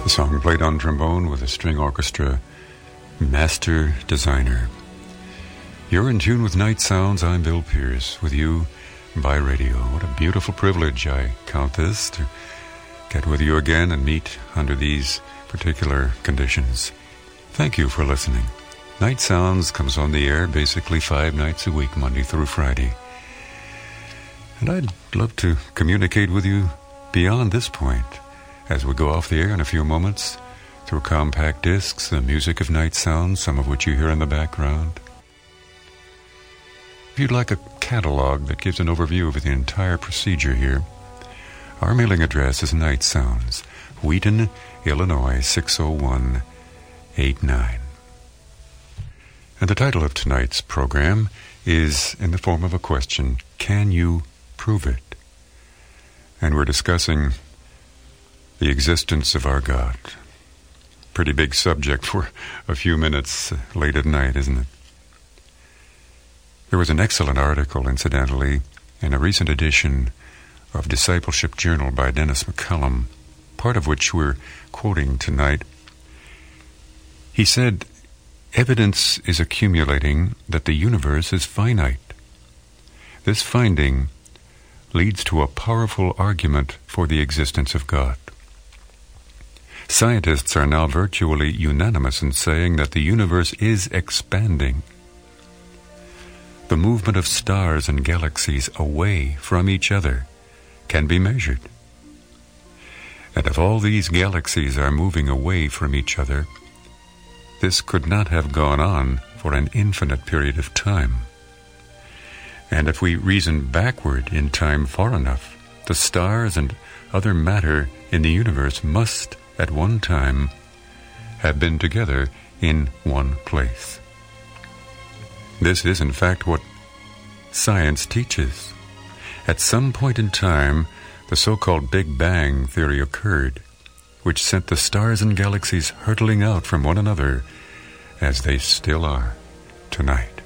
The song played on trombone with a string orchestra, Master Designer. You're in tune with Night Sounds. I'm Bill Pierce, with you by radio. What a beautiful privilege I count this, to get with you again and meet under these particular conditions. Thank you for listening. Night Sounds comes on the air basically 5 nights a week, Monday through Friday. And I'd love to communicate with you beyond this point as we go off the air in a few moments through compact discs, the music of Night Sounds, some of which you hear in the background. If you'd like a catalog that gives an overview of the entire procedure here, our mailing address is Night Sounds, Wheaton, Illinois 60189. And the title of tonight's program is in the form of a question: can you prove it? And we're discussing the existence of our God. Pretty big subject for a few minutes late at night, isn't it? There was an excellent article, incidentally, in a recent edition of Discipleship Journal by Dennis McCullum, part of which we're quoting tonight. He said, "Evidence is accumulating that the universe is finite. This finding leads to a powerful argument for the existence of God. Scientists are now virtually unanimous in saying that the universe is expanding. The movement of stars and galaxies away from each other can be measured. And if all these galaxies are moving away from each other, this could not have gone on for an infinite period of time. And if we reason backward in time far enough, the stars and other matter in the universe must at one time have been together in one place. This is, in fact, what science teaches. At some point in time, the so-called Big Bang theory occurred, which sent the stars and galaxies hurtling out from one another, as they still are tonight.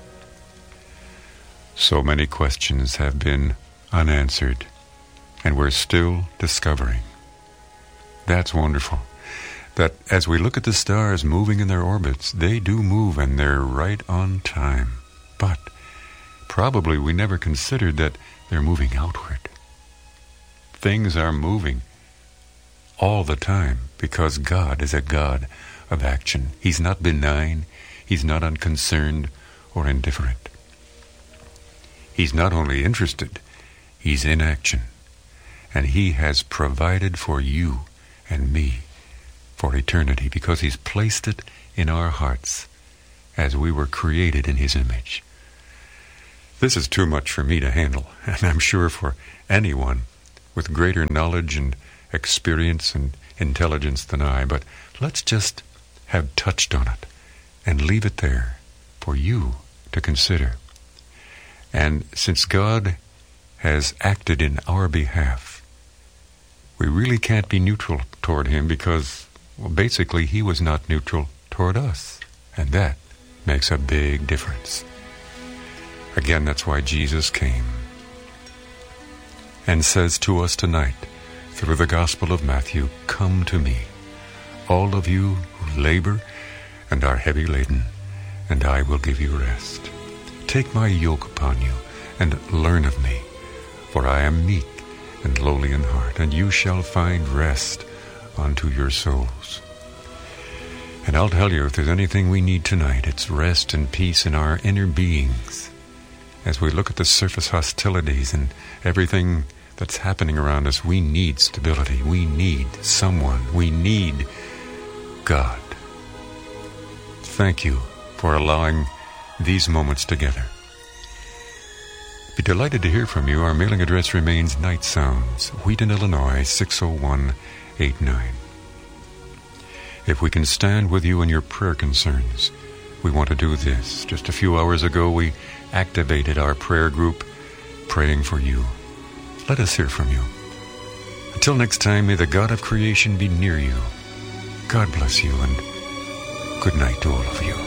So many questions have been unanswered, and we're still discovering. That's wonderful, that as we look at the stars moving in their orbits, they do move and they're right on time. But probably we never considered that they're moving outward. Things are moving all the time because God is a God of action. He's not benign. He's not unconcerned or indifferent. He's not only interested, He's in action. And He has provided for you and me for eternity because He's placed it in our hearts as we were created in His image. This is too much for me to handle, and I'm sure for anyone with greater knowledge and experience and intelligence than I, but let's just have touched on it and leave it there for you to consider. And since God has acted in our behalf, we really can't be neutral toward Him because, well, basically He was not neutral toward us. And that makes a big difference. Again, that's why Jesus came and says to us tonight, through the Gospel of Matthew, "Come to me, all of you who labor and are heavy laden, and I will give you rest. Take my yoke upon you and learn of me, for I am meek and lowly in heart, and you shall find rest unto your souls." And I'll tell you, if there's anything we need tonight, it's rest and peace in our inner beings. As we look at the surface hostilities and everything that's happening around us, we need stability. We need someone. We need God. Thank you for allowing these moments together. Be delighted to hear from you. Our mailing address remains Night Sounds, Wheaton, Illinois 60189. If we can stand with you in your prayer concerns, we want to do this. Just a few hours ago, we activated our prayer group, praying for you. Let us hear from you. Until next time, may the God of creation be near you. God bless you, and good night to all of you.